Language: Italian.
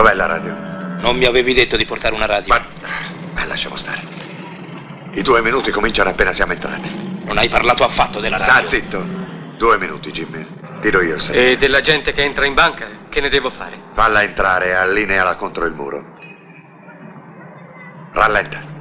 Dov'è la radio? Non mi avevi detto di portare una radio. Ma lasciamo stare. I 2 minuti cominciano appena siamo entrati. Non hai parlato affatto della radio. Sta zitto. 2 minuti, Jimmy. Tiro io, sai. E della gente che entra in banca, che ne devo fare? Falla entrare e allineala contro il muro. Rallenta.